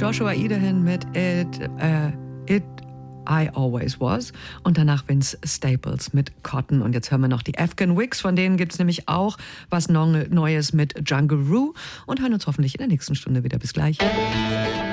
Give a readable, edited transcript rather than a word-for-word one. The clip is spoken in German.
Joshua Idahan mit It I Always Was und danach Vince Staples mit Cotton. Und jetzt hören wir noch die Afghan Wigs, von denen gibt es nämlich auch was Neues mit Jungle Roo und hören uns hoffentlich in der nächsten Stunde wieder. Bis gleich.